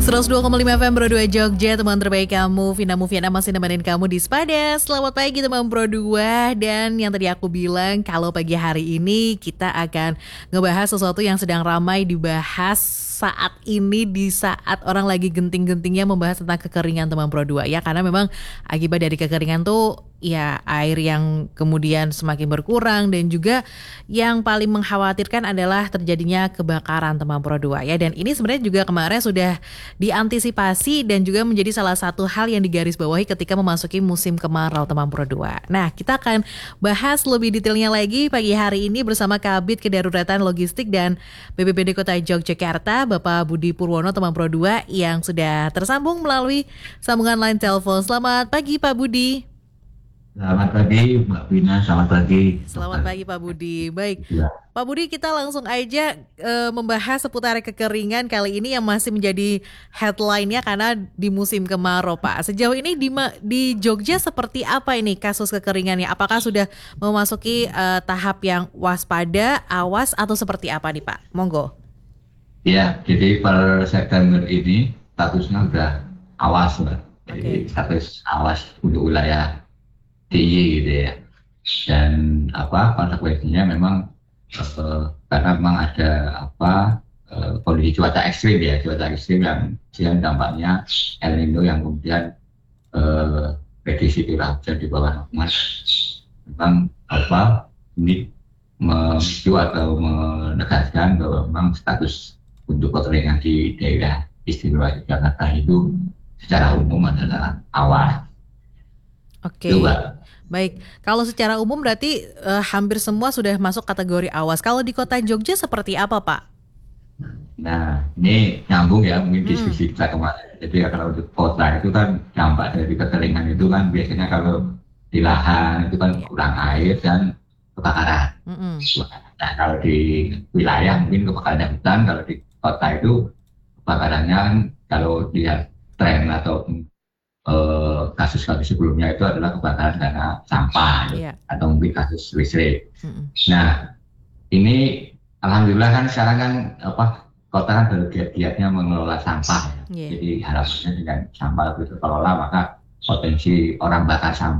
102,5 FM Pro 2 Jogja, teman terbaik kamu. Vina Mufiana masih nemenin kamu di Sepada. Selamat pagi teman Pro 2. Dan yang tadi aku bilang, kalau pagi hari ini kita akan ngebahas sesuatu yang sedang ramai dibahas saat ini, di saat orang lagi genting-gentingnya membahas tentang kekeringan teman Pro 2 ya. Karena memang akibat dari kekeringan tuh ya air yang kemudian semakin berkurang, dan juga yang paling mengkhawatirkan adalah terjadinya kebakaran teman Pro 2 ya. Dan ini sebenarnya juga kemarin sudah diantisipasi dan juga menjadi salah satu hal yang digarisbawahi ketika memasuki musim kemarau teman Pro 2. Nah, kita akan bahas lebih detailnya lagi pagi hari ini bersama Kabid Kedaruratan Logistik dan BPBD Kota Yogyakarta, Bapak Budi Purwono teman Pro 2 yang sudah tersambung melalui sambungan line telepon. Selamat pagi Pak Budi. Selamat pagi Mbak Vina, selamat pagi. Selamat pagi Pak Budi. Baik, Ya, Pak Budi, kita langsung aja membahas seputar kekeringan kali ini yang masih menjadi headline-nya karena di musim kemarau, Pak. Sejauh ini di Jogja seperti apa ini kasus kekeringannya? Apakah sudah memasuki tahap yang waspada, awas, atau seperti apa nih Pak? Monggo. ya, jadi per September ini statusnya udah awas, Mbak. Oke. Jadi status awas untuk wilayah DIY gitu ya. Dan konsekuensinya memang karena memang ada kondisi cuaca ekstrim ya, cuaca ekstrim yang dampaknya El Nino yang kemudian prediksi curah hujan di bawah normal. Memang ini memicu atau menegaskan bahwa memang status untuk kekeringan di daerah istimewa Yogyakarta itu secara umum adalah awas. Oke. Itu, Mbak. Baik, kalau secara umum berarti hampir semua sudah masuk kategori awas. Kalau di kota Jogja seperti apa, Pak? Nah, ini nyambung ya mungkin diskusi kita kemarin. Jadi ya, kalau untuk kota itu kan dampak dari kekeringan itu kan biasanya kalau di lahan itu kan Iya. kurang air dan kebakaran. Mm-mm. Nah, kalau di wilayah mungkin kebakaran hutan, kalau di kota itu kebakarannya kan kalau lihat tren atau kasus-kasus sebelumnya itu adalah kebakaran karena sampah ya, Iya. atau mungkin kasus listrik. Mm-mm. Nah, ini alhamdulillah kan sekarang kan kota kan bergiat-giatnya mengelola sampah ya. Iya. Jadi harapannya dengan sampah itu terkelola maka potensi orang bakar sampah